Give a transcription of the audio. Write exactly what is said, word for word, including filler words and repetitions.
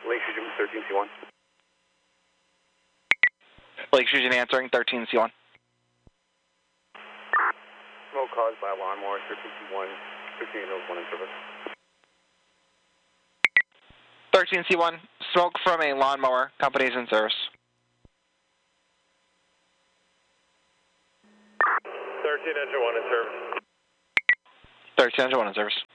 Lake Fusion, thirteen C one. Lake Fusion answering, thirteen C one. Smoke caused by a lawnmower, thirteen C one, fifteen Hills one in service. thirteen C one, smoke from a lawnmower, companies in service. thirteen Engine one in service. thirteen Engine one in service.